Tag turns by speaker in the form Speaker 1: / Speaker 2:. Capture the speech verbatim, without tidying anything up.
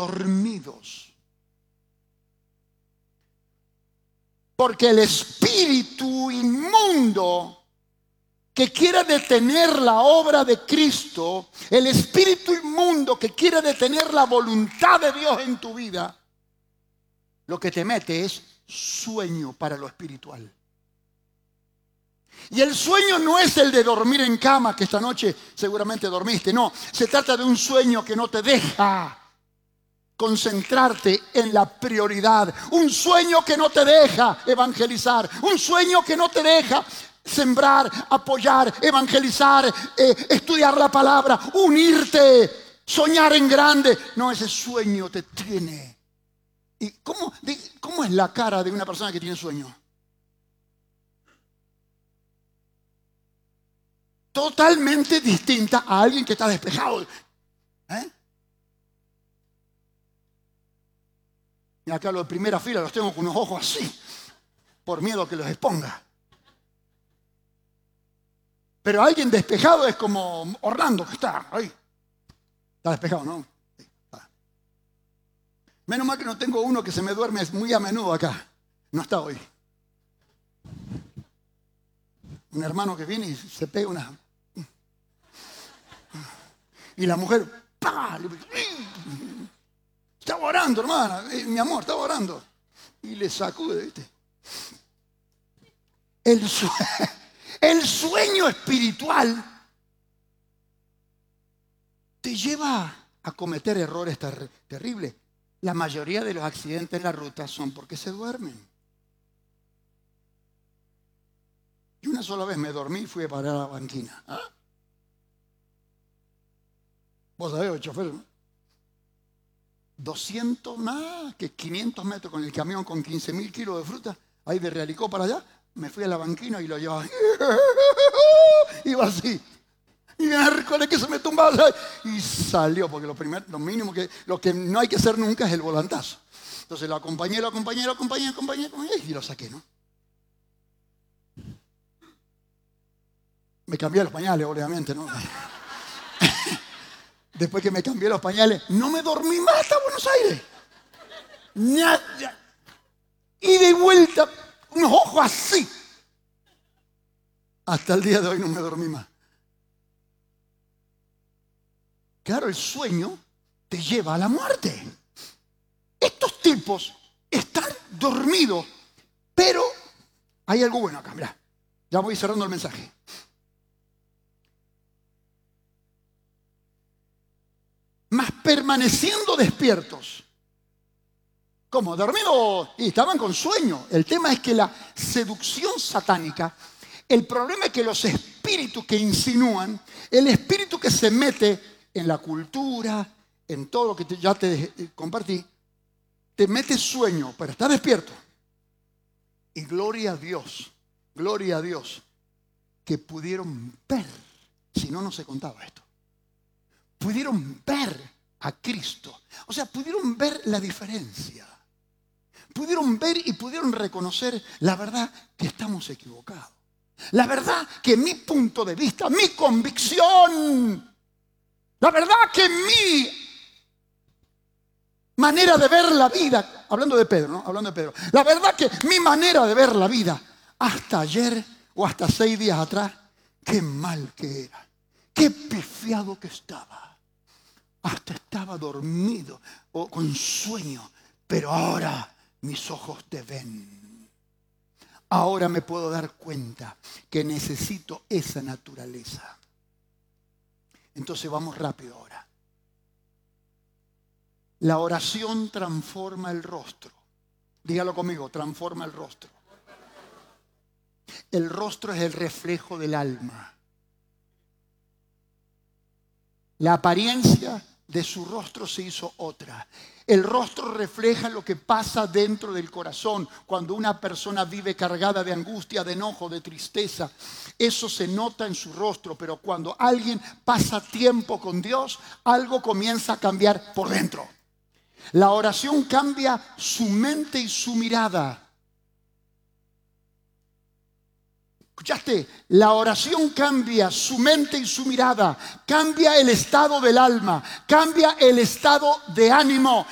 Speaker 1: dormidos. Porque el espíritu inmundo que quiera detener la obra de Cristo, el espíritu inmundo que quiera detener la voluntad de Dios en tu vida, lo que te mete es sueño para lo espiritual. Y el sueño no es el de dormir en cama, que esta noche seguramente dormiste. No, se trata de un sueño que no te deja concentrarte en la prioridad. Un sueño que no te deja evangelizar. Un sueño que no te deja sembrar, apoyar, evangelizar, eh, estudiar la palabra, unirte, soñar en grande. No, ese sueño te tiene. ¿Y cómo, de, cómo es la cara de una persona que tiene sueño? Totalmente distinta a alguien que está despejado. ¿Eh? Y acá los de primera fila los tengo con unos ojos así, por miedo a que los exponga. Pero alguien despejado es como Orlando, que está ahí. Está despejado, ¿no? Sí, está. Menos mal que no tengo uno que se me duerme muy a menudo acá. No está hoy. Un hermano que viene y se pega una... Y la mujer, ¡pah! Estaba orando, hermana, eh, mi amor, estaba orando. Y le sacude, ¿viste? El, sue el sueño espiritual te lleva a cometer errores ter terribles. La mayoría de los accidentes en la ruta son porque se duermen. Y una sola vez me dormí y fui a parar a la banquina. ¿Ah? Vos sabés, el chofer, doscientos más que quinientos metros con el camión con quince mil kilos de fruta, ahí de Realicó para allá, me fui a la banquina y lo llevaba. Iba así. Y miércoles que se me tumbaba y salió, porque lo, primer, lo mínimo que, lo que no hay que hacer nunca es el volantazo. Entonces lo acompañé, lo acompañé, lo acompañé, lo acompañé, lo acompañé y lo saqué, ¿no? Me cambié los pañales, obviamente, ¿no? Después que me cambié los pañales, no me dormí más hasta Buenos Aires. Nada. Y de vuelta, unos ojos así. Hasta el día de hoy no me dormí más. Claro, el sueño te lleva a la muerte. Estos tipos están dormidos, pero hay algo bueno acá, mirá. Ya voy cerrando el mensaje. Mas permaneciendo despiertos. ¿Cómo? ¿Dormidos? Y estaban con sueño. El tema es que la seducción satánica, el problema es que los espíritus que insinúan, el espíritu que se mete en la cultura, en todo lo que te, ya te eh, compartí, te mete sueño, pero está despierto. Y gloria a Dios, gloria a Dios, que pudieron ver, si no, no se contaba esto. Pudieron ver a Cristo. O sea, pudieron ver la diferencia. Pudieron ver y pudieron reconocer la verdad que estamos equivocados. La verdad que mi punto de vista, mi convicción, la verdad que mi manera de ver la vida, hablando de Pedro, ¿no? Hablando de Pedro. La verdad que mi manera de ver la vida, hasta ayer o hasta seis días atrás, qué mal que era. Qué pifiado que estaba. Hasta estaba dormido o con sueño. Pero ahora mis ojos te ven. Ahora me puedo dar cuenta que necesito esa naturaleza. Entonces vamos rápido ahora. La oración transforma el rostro. Dígalo conmigo, transforma el rostro. El rostro es el reflejo del alma. La apariencia de su rostro se hizo otra. El rostro refleja lo que pasa dentro del corazón. Cuando una persona vive cargada de angustia, de enojo, de tristeza, eso se nota en su rostro. Pero cuando alguien pasa tiempo con Dios, algo comienza a cambiar por dentro. La oración cambia su mente y su mirada. ¿Escuchaste? La oración cambia su mente y su mirada, cambia el estado del alma, cambia el estado de ánimo